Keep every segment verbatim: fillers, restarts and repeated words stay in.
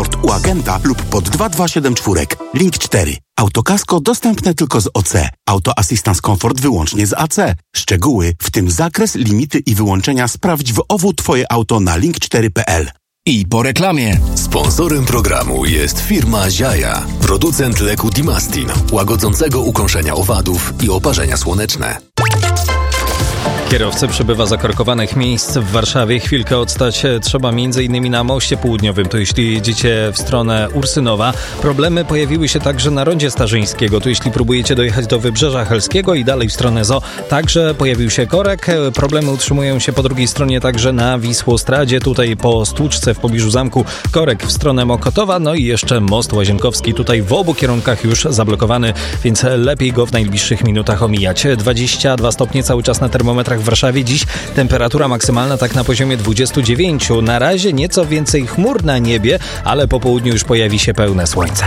Komfort u agenta lub pod dwa dwa siedem cztery. Link cztery. Autokasko dostępne tylko z O C. Auto Assistance Comfort wyłącznie z A C. Szczegóły, w tym zakres, limity i wyłączenia sprawdź w O W Twoje auto na link cztery kropka p l. I po reklamie. Sponsorem programu jest firma Ziaja, producent leku Dimastin, łagodzącego ukąszenia owadów i oparzenia słoneczne. Kierowcy przybywa zakorkowanych miejsc w Warszawie. Chwilkę odstać trzeba m.in. na moście południowym. To jeśli jedziecie w stronę Ursynowa. Problemy pojawiły się także na rondzie Starzyńskiego. To jeśli próbujecie dojechać do Wybrzeża Helskiego i dalej w stronę Zoo. Także pojawił się korek. Problemy utrzymują się po drugiej stronie także na Wisłostradzie. Tutaj po Stłuczce w pobliżu zamku korek w stronę Mokotowa. No i jeszcze most Łazienkowski. Tutaj w obu kierunkach już zablokowany, więc lepiej go w najbliższych minutach omijać. dwadzieścia dwa stopnie cały czas na termometrach w Warszawie. Dziś temperatura maksymalna tak na poziomie dwadzieścia dziewięć. Na razie nieco więcej chmur na niebie, ale po południu już pojawi się pełne słońce.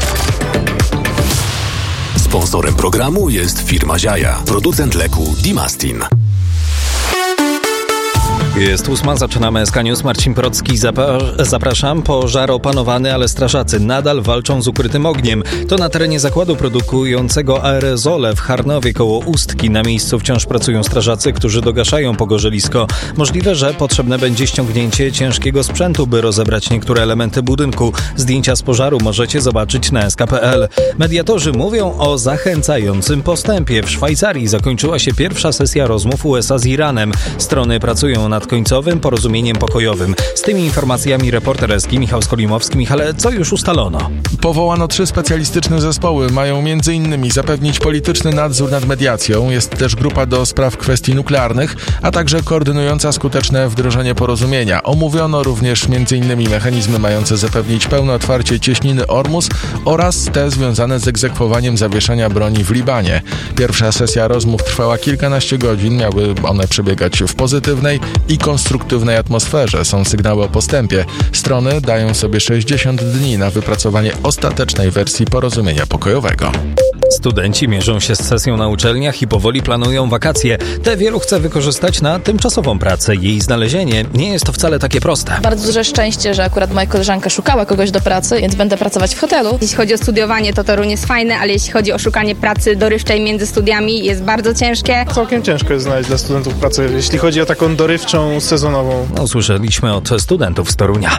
Sponsorem programu jest firma Ziaja, producent leku Dimastin. Jest ósma, zaczynamy S K News. Marcin Procki, zapra- zapraszam. Pożar opanowany, ale strażacy nadal walczą z ukrytym ogniem. To na terenie zakładu produkującego aerozole w Charnowie koło Ustki. Na miejscu wciąż pracują strażacy, którzy dogaszają pogorzelisko. Możliwe, że potrzebne będzie ściągnięcie ciężkiego sprzętu, by rozebrać niektóre elementy budynku. Zdjęcia z pożaru możecie zobaczyć na s k kropka p l. Mediatorzy mówią o zachęcającym postępie. W Szwajcarii zakończyła się pierwsza sesja rozmów U S A z Iranem. Strony pracują nad końcowym porozumieniem pokojowym. Z tymi informacjami reporter S K I Michał Skolimowski. Michale, co już ustalono? Powołano trzy specjalistyczne zespoły. Mają między innymi zapewnić polityczny nadzór nad mediacją. Jest też grupa do spraw kwestii nuklearnych, a także koordynująca skuteczne wdrożenie porozumienia. Omówiono również między innymi mechanizmy mające zapewnić pełne otwarcie cieśniny Ormus oraz te związane z egzekwowaniem zawieszenia broni w Libanie. Pierwsza sesja rozmów trwała kilkanaście godzin. Miały one przebiegać w pozytywnej i konstruktywnej atmosferze. Są sygnały o postępie. Strony dają sobie sześćdziesiąt dni na wypracowanie ostatecznej wersji porozumienia pokojowego. Studenci mierzą się z sesją na uczelniach i powoli planują wakacje. Te wielu chce wykorzystać na tymczasową pracę. Jej znalezienie nie jest to wcale takie proste. Bardzo duże szczęście, że akurat moja koleżanka szukała kogoś do pracy, więc będę pracować w hotelu. Jeśli chodzi o studiowanie, to Toruń jest fajny, ale jeśli chodzi o szukanie pracy dorywczej między studiami, jest bardzo ciężkie. Całkiem ciężko jest znaleźć dla studentów pracę, jeśli chodzi o taką dorywczą, sezonową. No, usłyszeliśmy od studentów z Torunia.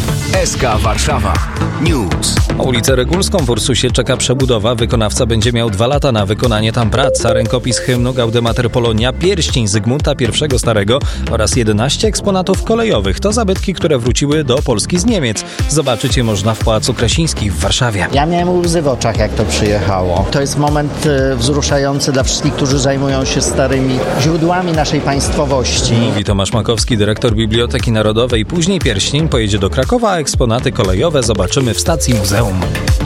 S K Warszawa News. O ulicę Regulską w Ursusie czeka przebudowa. Wykonawca będzie miał dwa lata na wykonanie tam prac. A rękopis hymnu Gaudemater Polonia, pierścień Zygmunta I Starego oraz jedenaście eksponatów kolejowych. To zabytki, które wróciły do Polski z Niemiec. Zobaczyć je można w Pałacu Krasińskich w Warszawie. Ja miałem łzy w oczach, jak to przyjechało. To jest moment y, wzruszający dla wszystkich, którzy zajmują się starymi źródłami naszej państwowości. Mówi Tomasz Makowski, dyrektor Biblioteki Narodowej. Później pierścień pojedzie do Krakowa, a eksponaty kolejowe zobaczymy w stacji muzeum.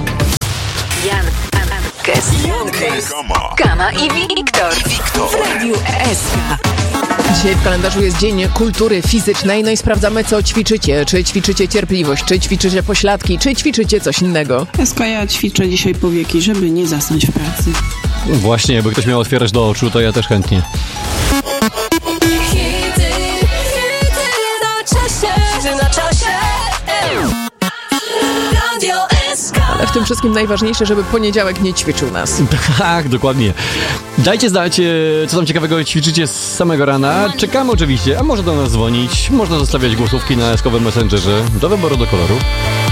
Jan, Kes, Kama i Wiktor w Radiu S K. Dzisiaj w kalendarzu jest Dzień Kultury Fizycznej, no i sprawdzamy, co ćwiczycie. Czy ćwiczycie cierpliwość, czy ćwiczycie pośladki, czy ćwiczycie coś innego? S K, ja ćwiczę dzisiaj powieki, żeby nie zasnąć w pracy. Właśnie, jakby ktoś miał otwierać do oczu, to ja też chętnie. Ale w tym wszystkim najważniejsze, żeby poniedziałek nie ćwiczył nas. Tak, dokładnie. Dajcie znać, co tam ciekawego ćwiczycie z samego rana. Czekamy oczywiście, a może do nas dzwonić, można zostawiać głosówki na S K owym Messengerze. Do wyboru, do koloru.